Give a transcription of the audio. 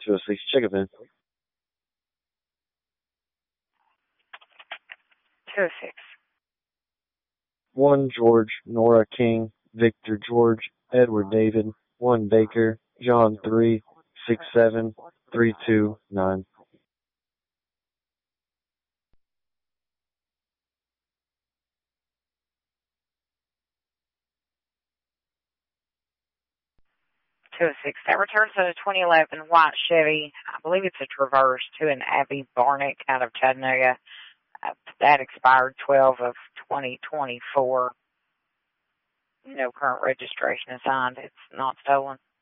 206 Chicopee. 206. 1 George, Nora King, Victor George, Edward David, 1 Baker, John 3, 67, 329. 206. That returns to the 2011 white Chevy. I believe it's a Traverse to an Abby Barnett out of Chattanooga. That expired 12 of 2024. No current registration assigned. It's not stolen.